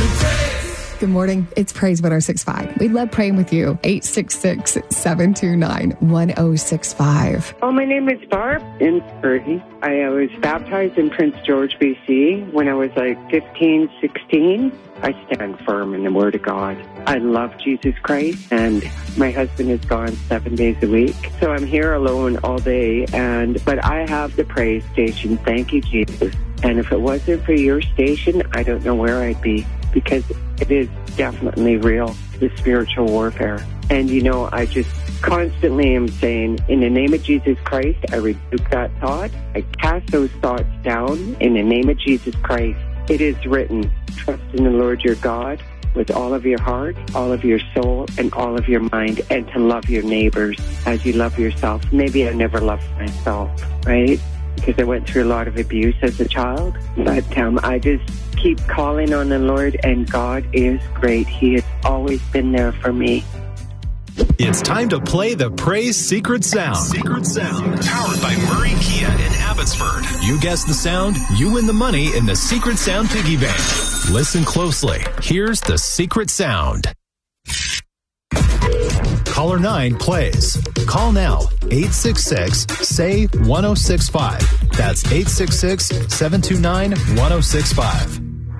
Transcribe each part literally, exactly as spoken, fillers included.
Good morning. It's Praise one oh six point five. We love praying with you. eight six six, seven two nine, one oh six five. Oh, my name is Barb in Purdy. I was baptized in Prince George, B C when I was like fifteen, sixteen. I stand firm in the Word of God. I love Jesus Christ, and my husband is gone seven days a week. So I'm here alone all day, and but I have the praise station. Thank you, Jesus. And if it wasn't for your station, I don't know where I'd be, because it is definitely real, the spiritual warfare. And, you know, I just constantly am saying, in the name of Jesus Christ, I rebuke that thought. I cast those thoughts down in the name of Jesus Christ. It is written, trust in the Lord your God with all of your heart, all of your soul, and all of your mind, and to love your neighbors as you love yourself. Maybe I never loved myself, right? Because I went through a lot of abuse as a child. But um, I just keep calling on the Lord, and God is great. He has always been there for me. It's time to play the Praise Secret Sound. Secret Sound. Powered by Murray Kia in Abbotsford. You guess the sound, you win the money in the Secret Sound Piggy Bank. Listen closely. Here's the Secret Sound. Caller nine plays. Call now. eight six six, S A Y, one oh six five. That's eight six six, seven two nine, one oh six five.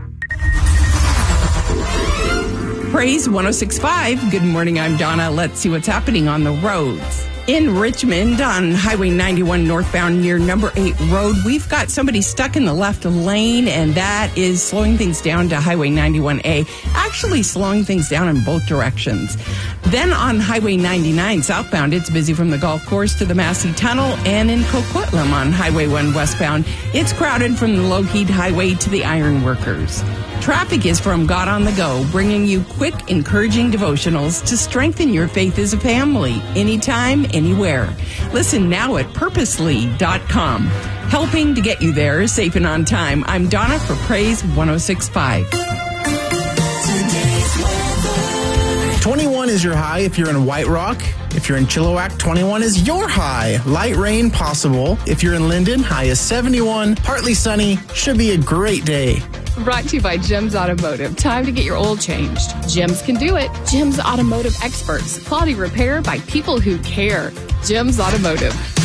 Praise one oh six point five. Good morning, I'm Donna. Let's see what's happening on the roads. In Richmond, on Highway ninety-one northbound near number eight Road, we've got somebody stuck in the left lane, and that is slowing things down to Highway ninety-one A, actually slowing things down in both directions. Then on Highway ninety-nine southbound, it's busy from the golf course to the Massey Tunnel, and in Coquitlam on Highway one westbound, it's crowded from the Lougheed Highway to the Iron Workers. Traffic is from God on the Go, bringing you quick, encouraging devotionals to strengthen your faith as a family, anytime, anywhere. Listen now at purposely dot com. Helping to get you there safe and on time. I'm Donna for Praise one oh six point five. twenty-one is your high if you're in White Rock. If you're in Chilliwack, twenty-one is your high. Light rain possible. If you're in Linden, high is seventy-one. Partly sunny. Should be a great day. Brought to you by Jim's Automotive. Time to get your oil changed. Jim's can do it. Jim's Automotive experts. Quality repair by people who care. Jim's Automotive.